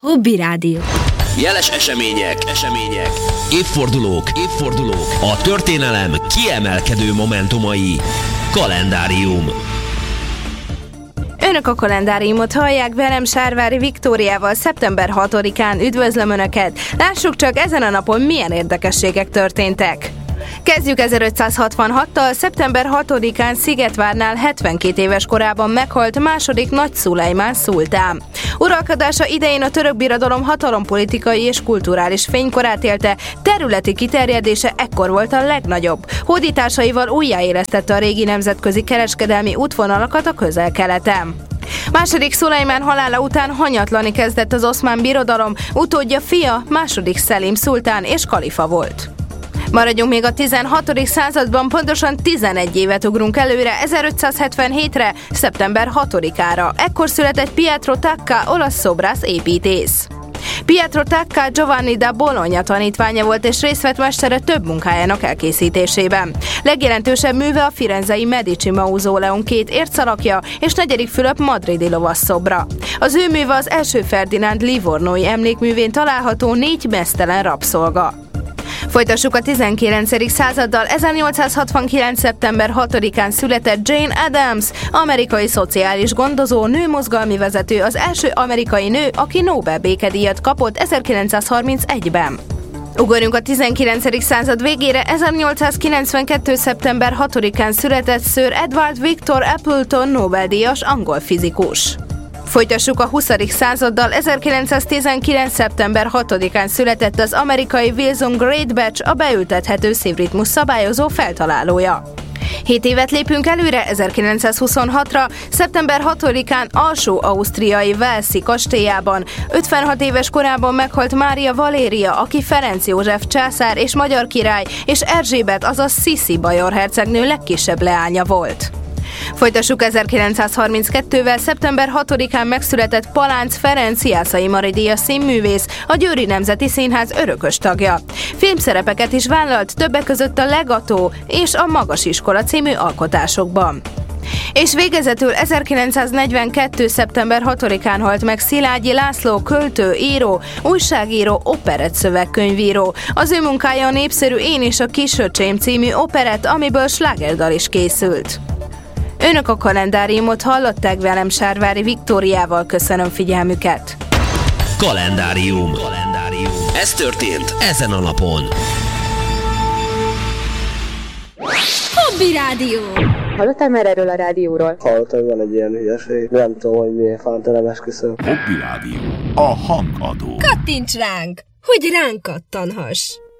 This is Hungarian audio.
Hobby Rádió. Jeles események, évfordulók, a történelem kiemelkedő momentumai. Kalendárium. Önök a kalendáriumot hallják, velem Sárvári Viktóriával szeptember 6-án üdvözlöm Önöket. Lássuk csak, ezen a napon milyen érdekességek történtek. Kezdjük 1566-tal, szeptember 6-án Szigetvárnál 72 éves korában meghalt második Nagy Szulejmán szultán. Uralkodása idején a török birodalom hatalompolitikai és kulturális fénykorát élte, területi kiterjedése ekkor volt a legnagyobb. Hódításaival újjáélesztette a régi nemzetközi kereskedelmi útvonalakat a Közel-Keleten. Második Szulejmán halála után hanyatlani kezdett az Oszmán Birodalom, utódja fia második Szelím szultán és kalifa volt. Maradjunk még a 16. században, pontosan 11 évet ugrunk előre, 1577-re, szeptember 6-ára. Ekkor született Pietro Tacca, olasz szobrász építész. Pietro Tacca Giovanni da Bologna tanítványa volt és részt vett mestere több munkájának elkészítésében. Legjelentősebb műve a firenzei Medici mauzóleum 2 ércalakja és 4. Fülöp madridi lovasszobra. Az ő műve az első Ferdinánd livornói emlékművén található 4 meztelen rabszolga. Folytassuk a 19. századdal, 1869. szeptember 6-án született Jane Addams, amerikai szociális gondozó, nőmozgalmi vezető, az első amerikai nő, aki Nobel békedíjat kapott 1931-ben. Ugorjunk a 19. század végére, 1892. szeptember 6-án született Sir Edward Victor Appleton Nobel-díjas angol fizikus. Folytassuk a 20. századdal, 1919. szeptember 6-án született az amerikai Wilson Greatbatch, a beültethető szívritmus szabályozó feltalálója. 7 évet lépünk előre, 1926-ra, szeptember 6-án alsó-ausztriai Walesi kastélyában 56 éves korában meghalt Mária Valéria, aki Ferenc József császár és magyar király, és Erzsébet, azaz Sissi bajor hercegnő legkisebb leánya volt. Folytassuk 1932-vel, szeptember 6-án megszületett Palánc Ferenc Jászai Mari díjas színművész, a Győri Nemzeti Színház örökös tagja. Filmszerepeket is vállalt, többek között a Legató és a Magas Iskola című alkotásokban. És végezetül 1942. szeptember 6-án halt meg Szilágyi László, költő, író, újságíró, operett szövegkönyvíró. Az ő munkája a népszerű Én és a Kisöcsém című operett, amiből slágerdal is készült. Önök a kalendáriumot hallották, velem Sárvári Viktóriával, köszönöm figyelmüket. Kalendárium. Ez történt ezen a napon. Hobby Rádió. Hallottál már erről a rádióról? Hallottam, van egy ilyen hülyeség. Nem tudom, hogy miért fánt, nem esküszöm. Hobby Rádió. A hangadó. Kattints ránk, hogy ránk kattanhass.